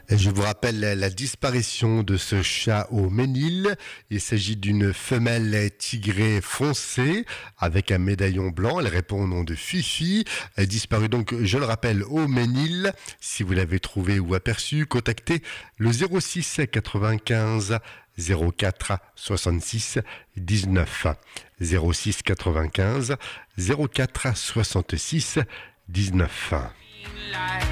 Et je vous rappelle la disparition de ce chat au Ménil. Il s'agit d'une femelle tigrée foncée avec un médaillon blanc. Elle répond au nom de Fifi. Elle disparue donc, je le rappelle, au Ménil. Si vous l'avez trouvée ou aperçue, contactez le 06 95 04 66 19. 06 95 04 66 19.